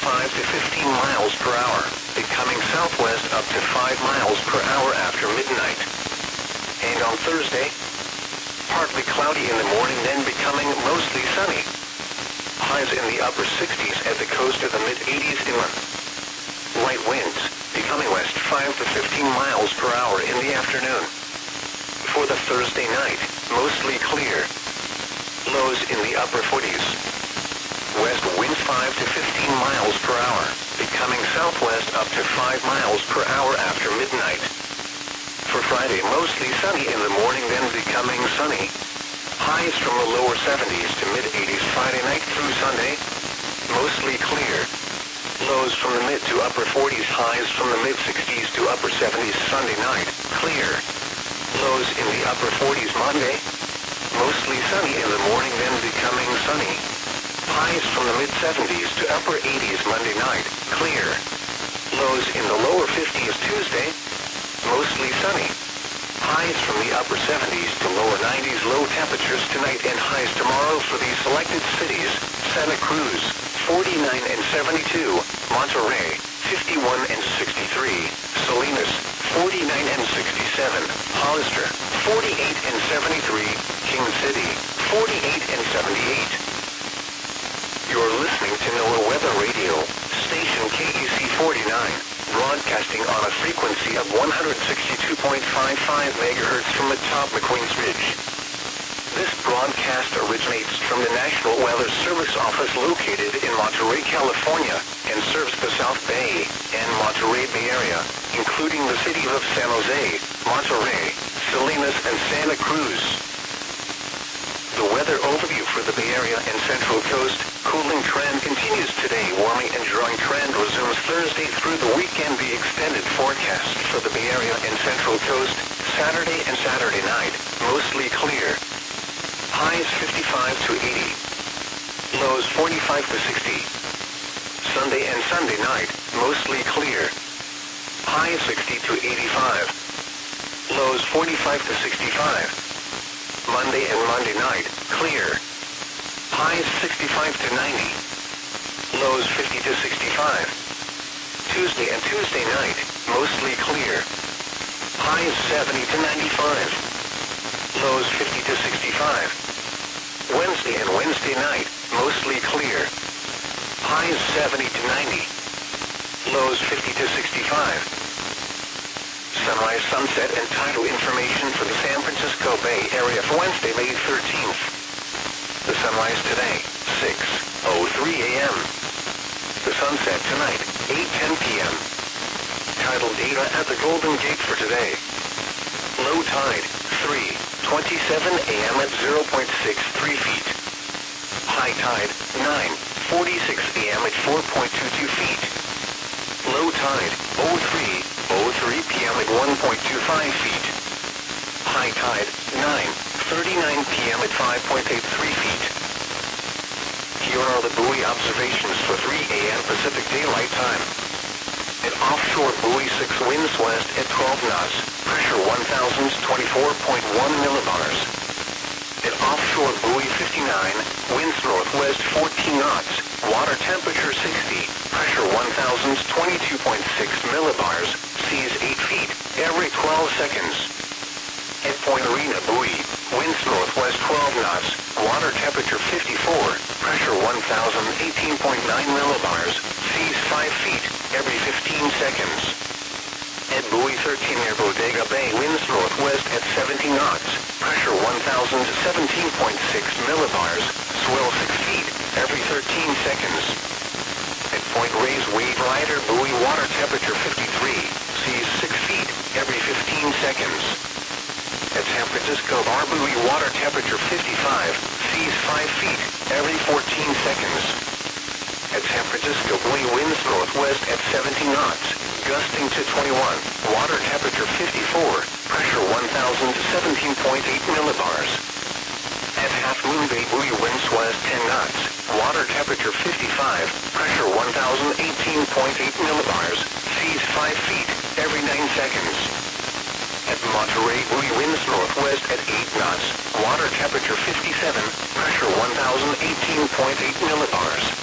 5 to 15 miles per hour, becoming southwest up to 5 miles per hour after midnight. And on Thursday, partly cloudy in the morning, then becoming mostly sunny. Highs in the upper 60s at the coast of the mid-80s inland. Light winds, becoming west 5 to 15 miles per hour in the afternoon. For the Thursday night, mostly clear. Lows in the upper 40s. West winds 5 to 15 miles per hour, becoming southwest up to 5 miles per hour after midnight. For Friday, mostly sunny in the morning, then becoming sunny. Highs from the lower 70s to mid-80s Friday night through Sunday. Mostly clear. Lows from the mid to upper 40s, highs from the mid-60s to upper 70s Sunday night. Clear. Lows in the upper 40s Monday. Mostly sunny in the morning, then becoming sunny. Highs from the mid-70s to upper 80s Monday night. Clear. Lows in the lower 50s Tuesday. Mostly sunny. Highs from the upper 70s to lower 90s. Low temperatures tonight and highs tomorrow for these selected cities: Santa Cruz, 49 and 72, Monterey, 51 and 63, Salinas, 49 and 67, Hollister, 48 and 73, King City, 48 and 78. You're listening to NOAA Weather Radio, station KEC 49, broadcasting on a frequency of 162.55 MHz from atop McQueen's Ridge. This broadcast originates from the National Weather Service office located in Monterey, California, and serves the South Bay and Monterey Bay Area, including the city of San Jose, Monterey, Salinas, and Santa Cruz. The weather overview for the Bay Area and Central Coast: cooling trend continues today. Warming and drying trend resumes Thursday through the weekend. The extended forecast for the Bay Area and Central Coast: Saturday and Saturday night, mostly clear. Highs 55 to 80. Lows 45 to 60. Sunday and Sunday night, mostly clear. Highs 60 to 85. Lows 45 to 65. Monday and Monday night, clear. Highs 65 to 90. Lows 50 to 65. Tuesday and Tuesday night, mostly clear. Highs 70 to 95. Lows 50 to 65. Wednesday and Wednesday night, mostly clear. Highs 70 to 90. Lows 50 to 65. Sunrise, sunset, and tidal information for the San Francisco Bay Area for Wednesday, May 13th. The sunrise today, 6:03 a.m. The sunset tonight, 8:10 p.m. Tidal data at the Golden Gate for today. Low tide, 3:27 a.m. at 0.63 feet. High tide, 9:46 a.m. at 4.22 feet. Low tide, 03:03 p.m. at 1.25 feet. High tide, 9:39 p.m. at 5.83 feet. Here are the buoy observations for 3 a.m. Pacific Daylight Time. At offshore buoy 6, winds west at 12 knots, pressure 1,024.1 millibars. At offshore buoy 59, winds northwest 14 knots, water temperature 60, pressure 1,022.6 millibars, seas 8 feet, every 12 seconds. At Point Arena buoy, winds northwest 12 knots, water temperature 54, pressure 1,018.9 millibars, seas 5 feet, every 15 seconds. At buoy 13 near Bodega Bay, winds northwest at 70 knots, pressure 1,017.6 millibars, swell 6 feet, every 13 seconds. At Point Reyes Wave Rider buoy, water temperature 53, seas 6 feet, every 15 seconds. At San Francisco Bar buoy, water temperature 55, seas 5 feet, every 14 seconds. At San Francisco buoy, winds northwest at 70 knots, gusting to 21, water temperature 54, pressure 1,017.8 millibars. At Half Moon Bay buoy, winds west 10 knots, water temperature 55, pressure 1,018.8 millibars, seas 5 feet, every 9 seconds. At Monterey buoy, winds northwest at 8 knots, water temperature 57, pressure 1,018.8 millibars.